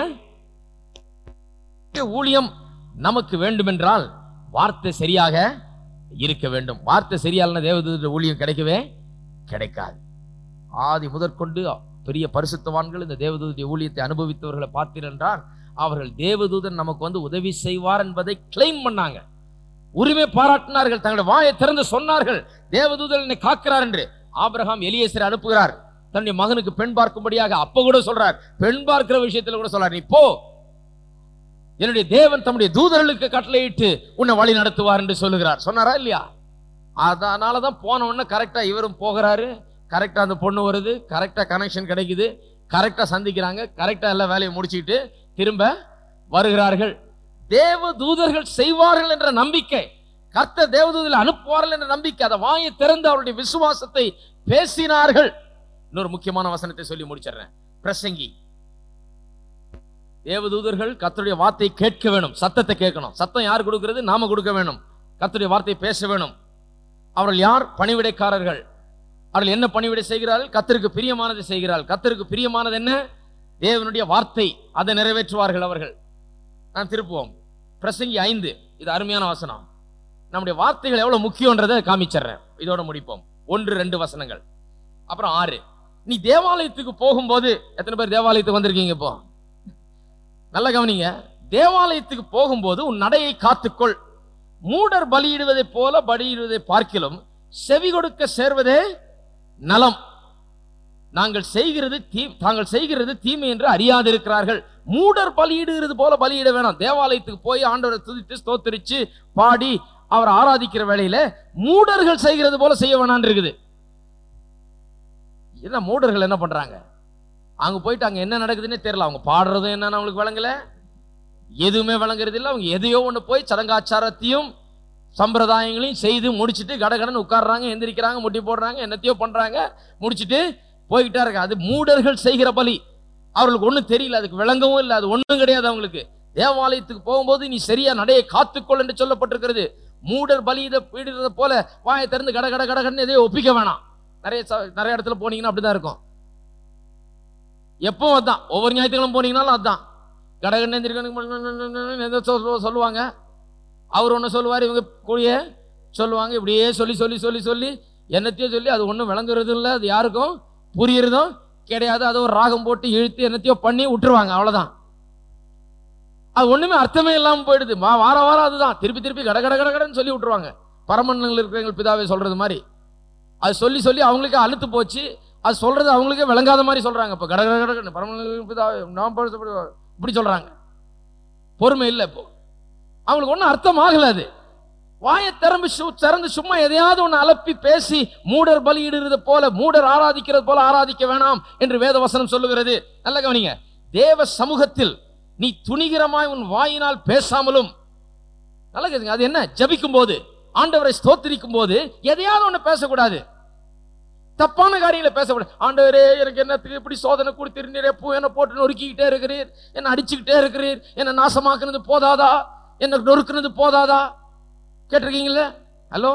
ஊழியம் நமக்கு வேண்டும் என்றால் வார்த்தை சரியாக இருக்க வேண்டும். வார்த்தை சரியாலனா தேவதூதருடைய ஊழியம் கிடைக்கவே கிடைக்காது. ஆதி முதற்கொண்டு பெரிய பரிசுத்தவான்கள் இந்த தேவதூதருடைய ஊழியத்தை அனுபவித்தவர்களை பார்த்தீர்கள் என்றால் அவர்கள் தேவதூதன் நமக்கு வந்து உதவி செய்வார் என்பதை கிளைம் பண்ணாங்க, உரிமை பாராட்டினார்கள், தங்களுடைய வாயை திறந்து சொன்னார்கள், தேவதூதன் என்னை காக்கிறார் என்று. ஆபிரகாம் எலியேசரை அனுப்புகிறார் தன்னுடைய மகனுக்கு பெண் பார்க்கும்படியாக. அப்ப கூட சொல்றார், பெண் பார்க்கிற விஷயத்தில் கூட சொல்றார், நீ போ, என்னுடைய தேவன் தம்முடைய தூதர்களுக்கு கட்டளையிட்டு உன்னை வழி நடத்துவார் என்று சொல்லுகிறார். சொன்னாரா இல்லையா? அதனாலதான் போன உடனே கரெக்டா இவரும் போகிறாரு, கரெக்டா அந்த பொண்ணு வருது, கரெக்டா கனெக்ஷன் கிடைக்குது, கரெக்டா சந்திக்கிறாங்க, கரெக்டா எல்லா வேலையை முடிச்சுக்கிட்டு திரும்ப வருகிறார்கள். தேவ தூதர்கள் செய்வார்கள் என்ற நம்பிக்கை, கர்த்தர் தேவதூதர்களை அனுப்புவார்கள் என்ற நம்பிக்கை, அதை வாயை திறந்து அவருடைய விசுவாசத்தை பேசினார்கள். இன்னொரு முக்கியமான வசனத்தை சொல்லி முடிச்சிடுறேன். பிரசங்கி, தேவதூதர்கள் கர்த்தருடைய வார்த்தையை கேட்க வேணும், சத்தத்தை கேட்கணும். சத்தம் யார் கொடுக்கிறது? நாம கொடுக்க வேணும். கர்த்தருடைய வார்த்தையை பேச வேணும். அவர்கள் யார்? பணிவிடைக்காரர்கள். அவர்கள் என்ன பணிவிடை செய்கிறார்கள்? கர்த்தருக்கு பிரியமானதை செய்கிறார்கள். கர்த்தருக்கு பிரியமானது என்ன? தேவனுடைய வார்த்தை, அதை நிறைவேற்றுவார்கள் அவர்கள். நான் திருப்புவோம் பிரசங்கி 5. இது அருமையான வசனம். நம்முடைய வார்த்தைகள் எவ்வளவு முக்கியன்றதை காமிச்சிடுறேன், இதோட முடிப்போம். 1-2 வசனங்கள், அப்புறம் 6. நீ தேவாலயத்துக்கு போகும்போது, எத்தனை பேர் தேவாலயத்துக்கு வந்திருக்கீங்க? இப்போ நல்லா கவனிங்க. தேவாலயத்துக்கு போகும்போது உன் நடையை காத்துக்கொள். மூடர் பலியிடுவதை போல பலியிடுவதை பார்க்கிலும் செவி கொடுக்க சேர்வதே நலம். தாங்கள் செய்கிறது தீமை என்று அறியாதிருக்கிறார்கள். மூடர் பலியிடுகிறது போல பலியிட வேணாம். தேவாலயத்துக்கு போய் ஆண்டவரை துதித்து ஸ்தோத்திரிச்சு பாடி அவர் ஆராதிக்கிற வேளையில மூடர்கள் செய்கிறது போல செய்ய வேணான்னு இருக்குது. என்ன மூடர்கள் என்ன பண்றாங்க? அங்க போயிட்டு அங்க என்ன நடக்குதுன்னே தெரியல. அவங்க பாடுறதும் என்னன்னு அவங்களுக்கு விளங்கல, எதுவுமே விளங்குறது இல்லை. அவங்க எதையோ ஒண்ணு போய் சடங்காச்சாரத்தையும் சம்பிரதாயங்களையும் செய்து முடிச்சுட்டு கடகடன்னு உட்கார்றாங்க, எந்திரிக்கிறாங்க, முட்டி போடுறாங்க, என்னத்தையோ பண்றாங்க, முடிச்சுட்டு போய்கிட்டா இருக்க. அது மூடர்கள் செய்கிற பலி. அவர்களுக்கு ஒண்ணும் தெரியல, அதுக்கு விளங்கவும் இல்லை, அது ஒண்ணும் கிடையாது அவங்களுக்கு. தேவாலயத்துக்கு போகும்போது நீ சரியா நடையை காத்துக்கொள் என்று சொல்லப்பட்டிருக்கிறது. மூடர் பலியிடுறத போல வாயை திறந்து கட கட கடகடன்னு எதையோ ஒப்பிக்க வேணாம். நிறைய இடத்துல போனீங்கன்னா அப்படிதான் இருக்கும். எப்பவும் அதான், ஒவ்வொரு ஞாயிற்றுக்கிழமை போனீங்கன்னாலும் அதான், கடகடன்னு சொல்லுவாங்க. அவர் ஒன்று சொல்லுவார், இவங்க கூடிய சொல்லுவாங்க. இப்படியே சொல்லி சொல்லி சொல்லி சொல்லி என்னத்தையோ சொல்லி அது ஒன்றும் விளங்குறதும் இல்லை, அது யாருக்கும் புரியுறதும் கிடையாது. அதை ஒரு ராகம் போட்டு இழுத்து என்னத்தையோ பண்ணி விட்டுருவாங்க, அவ்வளோதான். அது ஒன்றுமே அர்த்தமே இல்லாமல் போயிடுது. வார வாரம் அதுதான் திருப்பி திருப்பி கட கட கடகடன்னு சொல்லி விட்டுருவாங்க. பரமண்டலங்கள் இருக்கிற எங்கள் பிதாவே சொல்றது மாதிரி அது சொல்லி சொல்லி அவங்களுக்கு அழுத்து போச்சு. அது சொல்றது அவங்களுக்கே விளங்காத மாதிரி சொல்றாங்க. இப்போ கட கட கடகடன்னு பரமண்டலங்கள் பிதாவே இப்படி சொல்றாங்க. பொறுமை இல்லை இப்போ அவங்களுக்கு, ஒன்றும் அர்த்தம் ஆகல. அது வாயை திறந்து சும்மா எதையாவது ஒன்று அலப்பி பேசி மூடர் பலியிடுறது போல, மூடர் ஆராதிக்கிறது போல ஆராதிக்க வேணாம் என்று வேதவசனம் சொல்லுகிறது. நல்ல கவனிங்க. தேவ சமூகத்தில் நீ துணிகரமாய் உன் வாயினால் பேசாமலும், நல்ல கேளுங்க, அது என்ன? ஜபிக்கும் போது, ஆண்டவரை ஸ்தோத்திரிக்கும் போது எதையாவது ஒன்று பேசக்கூடாது, தப்பான காரியங்களை பேசக்கூடாது. ஆண்டவரே எனக்கு என்னத்துக்கு இப்படி சோதனை கொடுத்திருந்தீர், எப்போ என்ன போட்டு நொறுக்கிக்கிட்டே இருக்கிறீர், என்ன அடிச்சுக்கிட்டே இருக்கிறீர், என்ன நாசமாக்குனது போதாதா, என்ன நொறுக்குனது போதாதா? கேட்டிருக்கீங்களா? ஹலோ,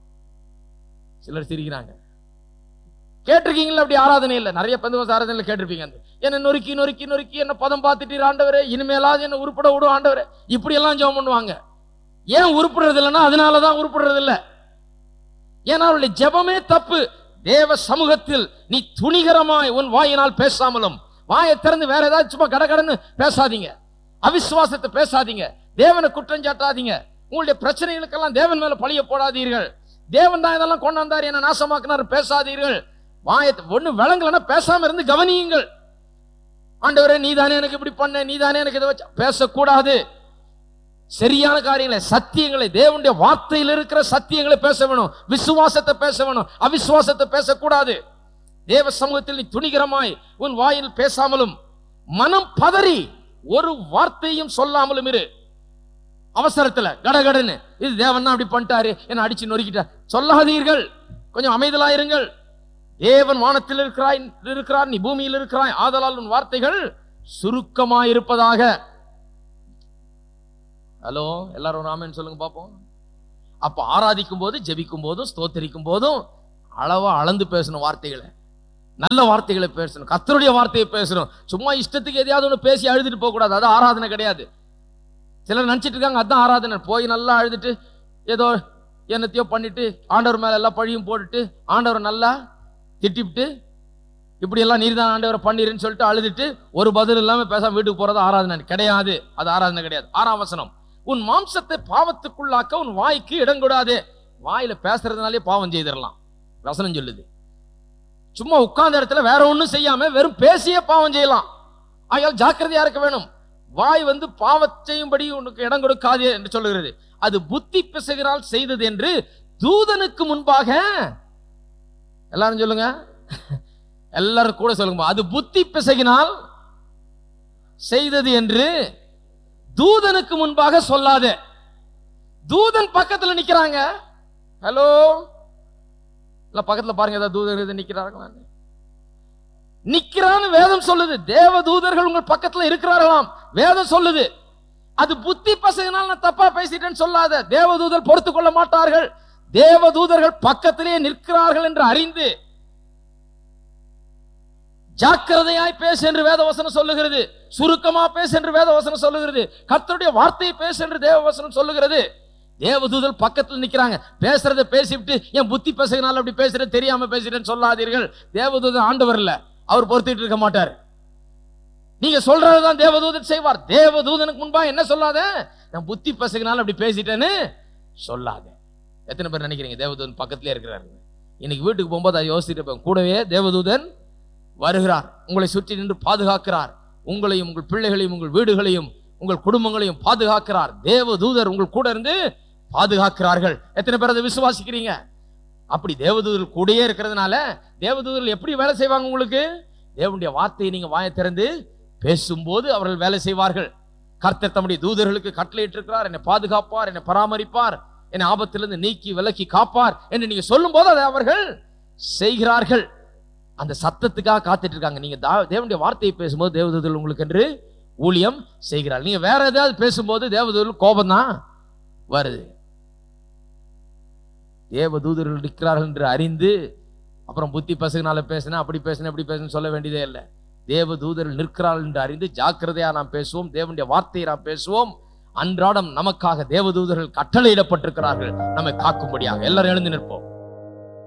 சிலர் சிரிக்கிறாங்க. கேட்டிருக்கீங்களா? அப்படி ஆராதனை இல்லை, நிறைய பெந்தகோஸ்து ஆராதனையில் கேட்டிருப்பீங்க. என்ன நொறுக்கி நொறுக்கி நொறுக்கி என்ன பதம் பார்த்துட்டு ஆண்டவரே இனிமேலாவது என்ன உருப்பட விடும் ஆண்டவரே, இப்படி எல்லாம் ஜெபம் பண்ணுவாங்க. ஏன் உருப்படுறது இல்லைன்னா அதனாலதான் உருப்படுறது இல்லை. ஏன்னா அவருடைய ஜெபமே தப்பு. தேவ சமூகத்தில் நீ துணிகரமாய் உன் வாயினால் பேசாமலும், வாயை திறந்து வேற ஏதாவது சும்மா கடகடன்னு பேசாதீங்க, அவிசுவாசத்தை பேசாதீங்க, தேவனை குற்றம் சாட்டாதீங்க, உங்களுடைய பிரச்சனைகளுக்கெல்லாம் தேவன் மேல பழிய போடாதீர்கள். தேவன் தான் இதெல்லாம் கொண்டு வந்தார், என்ன நாசமாக்கினார் பேசாதீர்கள். வாயத்தை ஒண்ணு விளங்கலன்னா பேசாம இருந்து கவனியுங்கள். ஆண்டவரே நீதானே எனக்கு இப்படி பண்ண, நீதானே எனக்கு இதை வச்ச, பேசக்கூடாது. சரியான காரியங்களை, சத்தியங்களை, தேவனுடைய வார்த்தையில் இருக்கிற சத்தியங்களை பேச வேணும், விசுவாசத்தை பேச வேணும், அவிசுவாசத்தை பேசக்கூடாது. தேவ சமூகத்தில் நீ துணிகரமாய் உன் வாயில் பேசாமலும், மனம் பதறி ஒரு வார்த்தையும் சொல்லாமலும் இரு. அவசரத்துல கடகடன்னு இது தேவன் தான் அப்படி பண்ணிட்டாரு, என்ன அடிச்சு நொறுக்கிட்டார் சொல்லாதீர்கள். கொஞ்சம் அமைதலாயிருங்கள். தேவன் வானத்தில் இருக்கிறார், நீ பூமியில் இருக்கிறாய், ஆதலால் உன் வார்த்தைகள் சுருக்கமாயிருப்பதாக. ஹலோ, எல்லாரும் ஒரு ஆமென் சொல்லுங்க பாப்போம். அப்ப ஆராதிக்கும் போது, ஜெபிக்கும் போதும், ஸ்தோத்தரிக்கும் போதும் அளவா அளந்து பேசணும். வார்த்தைகளை, நல்ல வார்த்தைகளை பேசணும். கர்த்தருடைய வார்த்தையை பேசணும். சும்மா இஷ்டத்துக்கு எதையாவது ஒன்று பேசி அழுதுட்டு போக கூடாது. அது ஆராதனை கிடையாது. சிலர் நினைச்சிட்டு இருக்காங்க அதான் ஆராதனை. போய் நல்லா அழுதுட்டு ஏதோ என்னத்தையோ பண்ணிட்டு ஆண்டவர் மேல எல்லாம் பழியும் போட்டுட்டு ஆண்டவர் நல்லா திட்டிவிட்டு இப்படி எல்லாம் நீர் தான் ஆண்டவரை பண்ணிருன்னு சொல்லிட்டு அழுதுட்டு ஒரு பதில் இல்லாம பேசாம வீட்டுக்கு போறது ஆராதனை கிடையாது. அது ஆராதனை கிடையாது. 6ஆம் வசனம், உன் மாம்சத்தை பாவத்துக்குள்ளாக்க உன் வாய்க்கு இடம் கூடாது. வாயில பேசுறதுனாலே பாவம் செய்திடலாம் வசனம் சொல்லுது. சும்மா உட்கார்ந்த இடத்துல வேற ஒண்ணும் செய்யாம வெறும் பேசியே பாவம் செய்யலாம். ஆகையால் ஜாக்கிரதையா இருக்க வேணும். வாய் பாவம் செய்யும்படி உனக்கு இடம் கொடுக்காது என்று சொல்லுகிறது. அது புத்தி பிசகினால் செய்தது என்று தூதனுக்கு முன்பாக, எல்லாரும் சொல்லுங்க, எல்லாரும் கூட சொல்லுங்க, அது புத்தி பிசகினால் செய்தது என்று தூதனுக்கு முன்பாக சொல்லாத. தூதன் பக்கத்துல நிக்கிறாங்க. ஹலோ, இல்ல பக்கத்துல பாருங்க, ஏதாவது தூதன் நிக்கிறாங்க. நிக்கிறான்னு வேதம் சொல்லுது. தேவ தூதர்கள் உங்கள் பக்கத்துல இருக்கிறார்களாம் வேதம் சொல்லுது. அது புத்தி பசங்கனால நான் தப்பா பேசிட்டேன்னு சொல்லாத. தேவதூதர் பொறுத்துக் கொள்ள மாட்டார்கள். தேவதூதர்கள் பக்கத்திலே நிற்கிறார்கள் என்று அறிந்து ஜாக்கிரதையாய் பேசு என்று வேதவசனம் சொல்லுகிறது. சுருக்கமா பேசு என்று வேதவசனம் சொல்லுகிறது. கர்த்தருடைய வார்த்தையை பேசு என்று தேவவசனம் சொல்லுகிறது. தேவதூதர் பக்கத்தில் நிக்கிறாங்க. பேசுறதை பேசிவிட்டு என் புத்தி பேசுகிறனால அப்படி பேசுறேன், தெரியாம பேசுறேன்னு சொல்லாதீர்கள். தேவதூதர் ஆண்டவர் இல்ல, அவர் பொறுத்துட்டு இருக்க மாட்டார். நீங்க சொல்றதுதான் தேவதூதன் செய்வார். தேவதூதனுக்கு முன்பா என்ன சொல்லாத, நான் புத்தி பேசுகிறனால அப்படி பேசிட்டேன்னு சொல்லாத. எத்தனை பேர் நினைக்கிறீங்க தேவதூதன் பக்கத்திலே இருக்கிறாரு? இன்னைக்கு வீட்டுக்கு போகும்போது அதை யோசிச்சுட்டு கூடவே தேவதூதன் வருகிறார், உங்களை சுற்றி நின்று பாதுகாக்கிறார். உங்களையும் உங்கள் பிள்ளைகளையும் உங்கள் வீடுகளையும் உங்கள் குடும்பங்களையும் பாதுகாக்கிறார். தேவதூதர் உங்கள் கூட இருந்து பாதுகாக்கிறார்கள். எத்தனை பேர் அதை விசுவாசிக்கிறீங்க? அப்படி தேவதூதர்கள் கூடயே இருக்கிறதுனால தேவதூதர்கள் எப்படி வேலை செய்வாங்க? உங்களுக்கு தேவனுடைய வார்த்தையை நீங்க வாயை திறந்து பேசும்போது அவர்கள் வேலை செய்வார்கள். கர்த்தர் தம்முடைய தூதர்களுக்கு கட்டளையிட்டு இருக்கிறார், என்னை பாதுகாப்பார், என்னை பராமரிப்பார், என்னை ஆபத்திலிருந்து நீக்கி விலக்கி காப்பார் என்று நீங்க சொல்லும் போது அதை அவர்கள் செய்கிறார்கள். அந்த சத்தத்துக்காக காத்துட்டு இருக்காங்க. நீங்க தேவனுடைய வார்த்தையை பேசும்போது தேவதூதர்கள் உங்களுக்கு என்று ஊழியம் செய்கிறார். நீங்க வேற ஏதாவது பேசும்போது தேவதூதர்கள் கோபம் தான் வருது. தேவதூதர்கள் இருக்கிறார்கள் என்று அறிந்து அப்புறம் புத்தி பசங்கனால பேசினா அப்படி பேசின இப்படி பேசணும் சொல்ல வேண்டியதே இல்லை. தேவதூதர்கள் நிற்கிறார்கள் என்று அறிந்து ஜாக்கிரதையா நாம் பேசுவோம். தேவனுடைய வார்த்தையை நாம் பேசுவோம். அன்றாடம் நமக்காக தேவதூதர்கள் கட்டளையிடப்பட்டிருக்கிறார்கள் நம்மை காக்கும்படியாக. எல்லாரும் எழுந்து நிற்போம்.